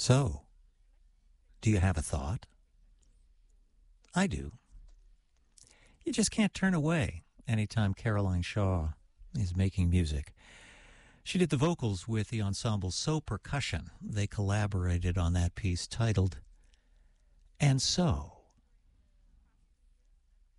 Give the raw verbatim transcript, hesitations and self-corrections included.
So, do you have a thought? I do. You just can't turn away anytime Caroline Shaw is making music. She did the vocals with the ensemble So Percussion. They collaborated on that piece titled And So.